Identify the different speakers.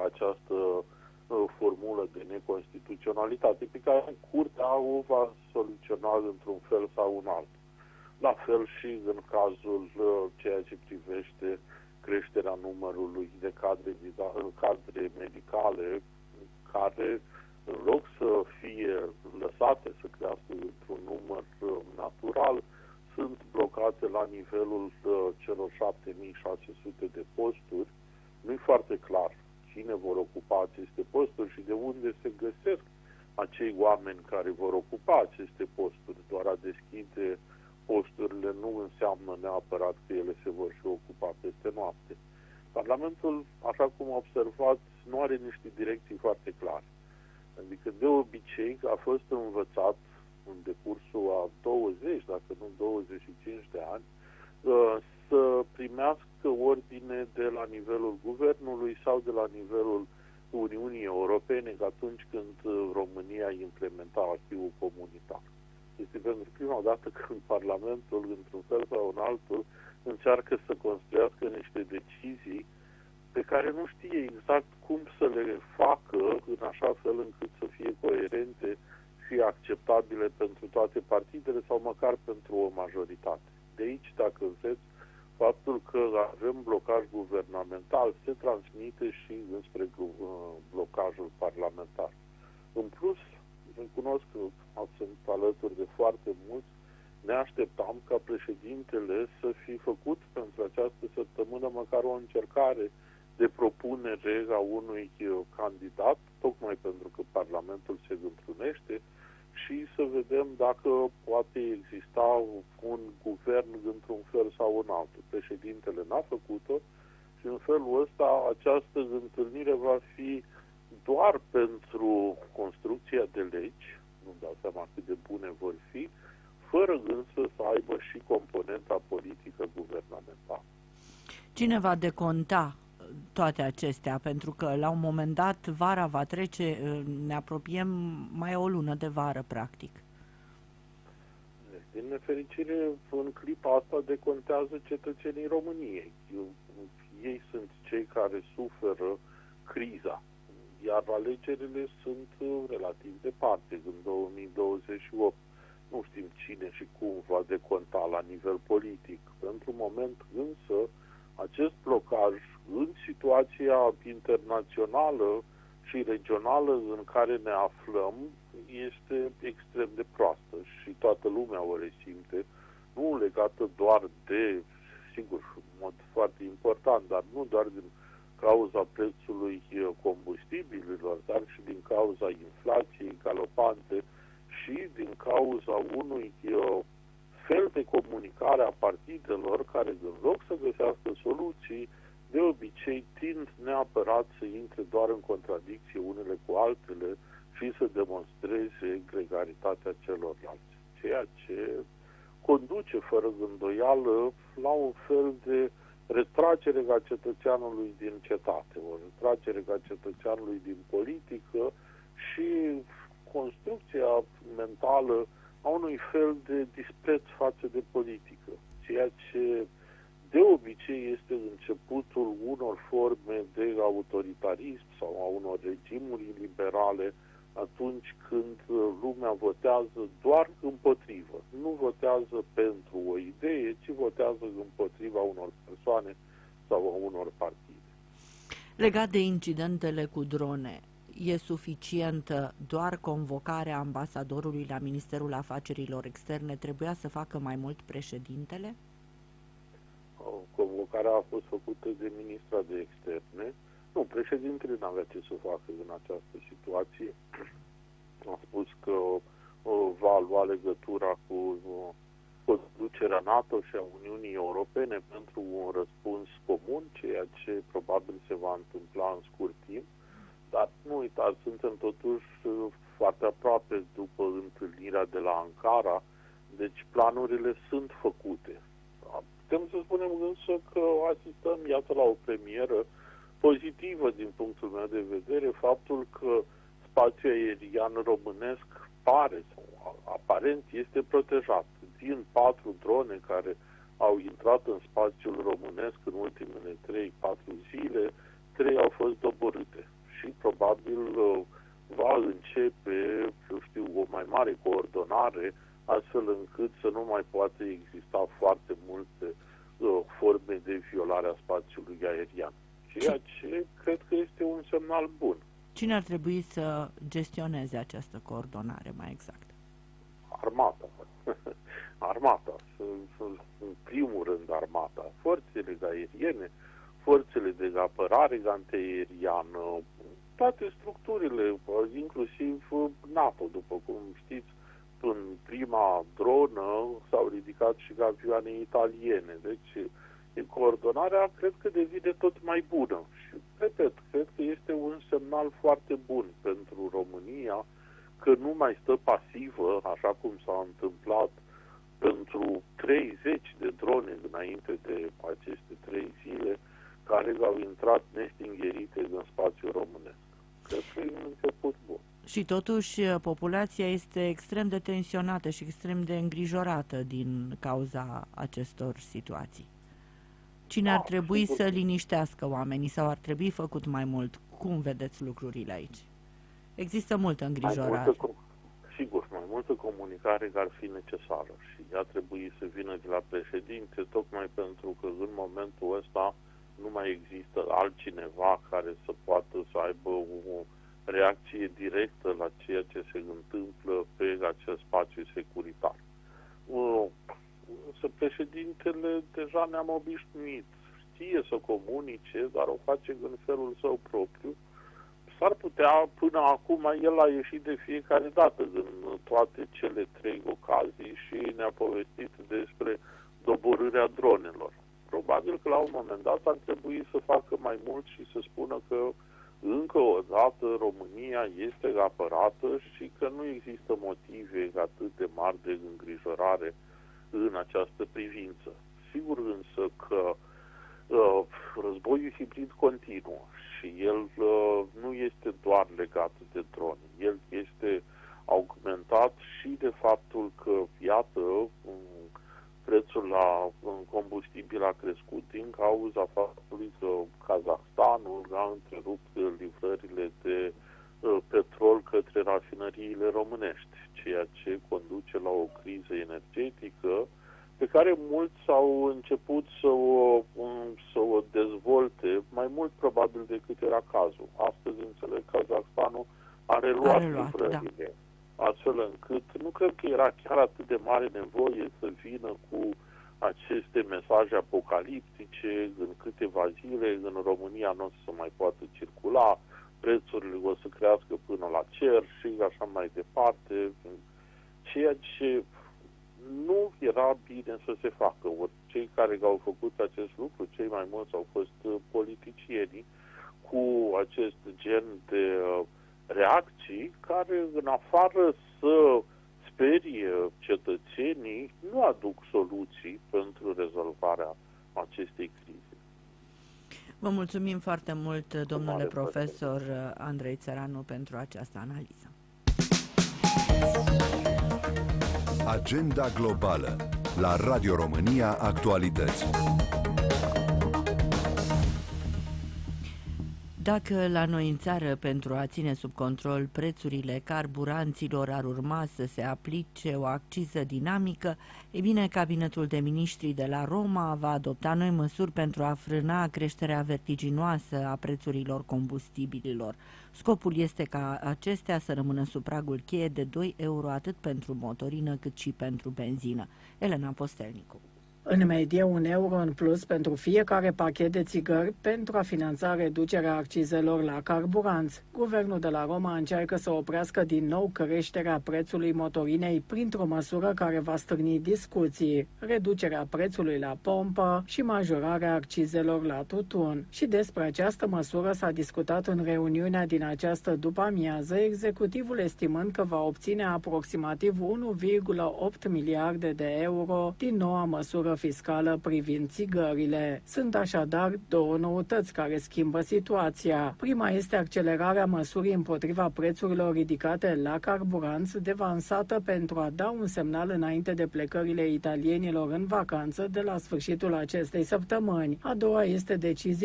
Speaker 1: această formulă de neconstituționalitate pe care Curtea o va soluționa într-un fel sau un altul. La fel și în cazul ceea ce privește creșterea numărului de cadre medicale care, în loc să fie lăsate să crească într-un număr natural, sunt blocate la nivelul celor 7600 de posturi. Nu-i foarte clar cine vor ocupa aceste posturi și de unde se găsesc acei oameni care vor ocupa aceste posturi. Doar a deschide posturile nu înseamnă neapărat că ele se vor și ocupa peste noapte. Parlamentul, așa cum observați, nu are niște direcții foarte clare. Adică, de obicei, a fost învățat în decursul a 20, dacă nu 25 de ani, să primească ordine de la nivelul guvernului sau de la nivelul Uniunii Europene atunci când România implementa acquis-ul comunitar. Este pentru prima dată când Parlamentul, într-un fel sau în altul, încearcă să construiască niște decizii pe care nu știe exact cum să le facă în așa fel încât să fie coerente și acceptabile pentru toate partidele sau măcar pentru o majoritate. De aici, dacă vreți, faptul că avem blocaj guvernamental se transmite și înspre blocajul parlamentar. În plus, recunosc că sunt alături de foarte mulți, ne așteptam ca președintele să fi făcut pentru această săptămână măcar o încercare de propunere a unui candidat, tocmai pentru că Parlamentul se întrunește, și să vedem dacă poate exista un guvern într-un fel sau în altul. Președintele n-a făcut-o și în felul ăsta această întâlnire va fi doar pentru construcția de legi, nu-mi dau seama cât de bune vor fi, fără însă să aibă și componenta politică guvernamentală.
Speaker 2: Cine va deconta toate acestea? Pentru că la un moment dat vara va trece, ne apropiem mai o lună de vară, practic.
Speaker 1: Din nefericire, în clipa asta decontează cetățenii României. Ei sunt cei care suferă criza, iar alegerile sunt relativ departe, în 2028. Nu știm cine și cum va deconta la nivel politic. Pentru moment însă, acest blocaj în situația internațională și regională în care ne aflăm este extrem de proastă și toată lumea o resimte, nu legată doar de, sigur, în mod foarte important, dar nu doar din cauza prețului combustibililor, dar și din cauza inflației galopante și din cauza unui fel de comunicare a partidelor care, în loc să găsească soluții, de obicei tind neapărat să intre doar în contradicție unele cu altele și să demonstreze gregaritatea celorlalți. Ceea ce conduce fără îndoială la un fel de retragere a cetățeanului din cetate, o retragere a cetățeanului din politică și construcția mentală a unui fel de dispreț față de politică, ceea ce de obicei este începutul unor forme de autoritarism sau a unor regimuri liberale atunci când lumea votează doar împotrivă. Nu votează pentru o idee, ci votează împotriva unor persoane sau a unor partide.
Speaker 2: Legat de incidentele cu drone, e suficientă doar convocarea ambasadorului la Ministerul Afacerilor Externe? Trebuia să facă mai mult președintele?
Speaker 1: Convocarea a fost făcută de ministra de externe. Nu, președintele n-avea ce să facă în această situație. A spus că va lua legătura cu conducerea NATO și a Uniunii Europene pentru un răspuns comun, ceea ce probabil se va întâmpla în scurt timp. Dar nu uitați, suntem totuși foarte aproape după întâlnirea de la Ankara, deci planurile sunt făcute. Putem să spunem însă că asistăm, iată, la o premieră pozitivă din punctul meu de vedere, faptul că spațiul aerian românesc pare sau aparent este protejat. Din 4 drone care au intrat în spațiul românesc în ultimele 3-4 zile, 3 au fost doborâte încât să nu mai poată exista foarte multe forme de violare a spațiului aerian. Ceea ce cred că este un semnal bun.
Speaker 2: Cine ar trebui să gestioneze această coordonare mai exact?
Speaker 1: Armata. Armata. În primul rând armata. Forțele aeriene, forțele de apărare antiaeriană, toate structurile, inclusiv NATO, după cum știți, în prima dronă s-au ridicat și avioane italiene. Deci coordonarea cred că devine tot mai bună. Și, repet, cred că este un semnal foarte bun pentru România că nu mai stă pasivă, așa cum s-a întâmplat pentru 30 de drone înainte de aceste 3 zile care au intrat nestingherite în spațiul românesc. Cred că e un început bun.
Speaker 2: Și totuși populația este extrem de tensionată și extrem de îngrijorată din cauza acestor situații. Cine ar trebui să liniștească oamenii sau ar trebui făcut mai mult? Cum vedeți lucrurile aici? Există multă îngrijorare.
Speaker 1: Mai multă comunicare ar fi necesară și ea trebuie să vină de la președinte, tocmai pentru că în momentul ăsta nu mai există altcineva care să poată să aibă o reacție directă la ceea ce se întâmplă pe acest spațiu securitar. Președintele deja ne-am obișnuit, știe să comunice, dar o face în felul său propriu. S-ar putea, până acum, el a ieșit de fiecare dată în toate cele 3 ocazii și ne-a povestit despre doborârea dronelor. Probabil că la un moment dat ar trebui să facă mai mult și să spună că încă o dată România este apărată și că nu există motive atât de mari de îngrijorare în această privință. Sigur însă că războiul hibrid continuă și el nu este doar legat de drone. El este augmentat și de faptul că, iată, prețul la combustibil a crescut din cauza faptului că Kazahstanul a întrerupt livrările de petrol către rafinăriile românești, ceea ce conduce la o criză energetică pe care mulți au început să o dezvolte, mai mult probabil decât era cazul. Astăzi înțeleg că Kazahstanul a reluat livrările, astfel încât nu cred că era chiar atât de mare nevoie să vină cu aceste mesaje apocaliptice. În câteva zile în România nu o să mai poată circula, prețurile o să crească până la cer și așa mai departe, ceea ce nu era bine să se facă. Cei care au făcut acest lucru, cei mai mulți au fost politicienii cu acest gen de reacții care, în afară să sperie cetățenii, nu aduc soluții pentru rezolvarea acestei crize.
Speaker 2: Vă mulțumim foarte mult, domnule profesor Andrei Țăranu, pentru această analiză.
Speaker 3: Agenda globală la Radio România Actualități.
Speaker 2: Dacă la noi în țară, pentru a ține sub control prețurile carburanților, ar urma să se aplice o acciză dinamică, e bine, Cabinetul de Miniștri de la Roma va adopta noi măsuri pentru a frâna creșterea vertiginoasă a prețurilor combustibililor. Scopul este ca acestea să rămână sub pragul cheie de 2 euro atât pentru motorină cât și pentru benzină. Elena Postelnicu.
Speaker 4: În medie, 1 euro în plus pentru fiecare pachet de țigări pentru a finanța reducerea accizelor la carburanți. Guvernul de la Roma încearcă să oprească din nou creșterea prețului motorinei printr-o măsură care va stârni discuții, reducerea prețului la pompă și majorarea accizelor la tutun. Și despre această măsură s-a discutat în reuniunea din această după-amiază, executivul estimând că va obține aproximativ 1,8 miliarde de euro din noua măsură fiscală privind țigările. Sunt așadar 2 noutăți care schimbă situația. Prima este accelerarea măsurii împotriva prețurilor ridicate la carburanți, devansată pentru a da un semnal înainte de plecările italienilor în vacanță de la sfârșitul acestei săptămâni. A doua este decizia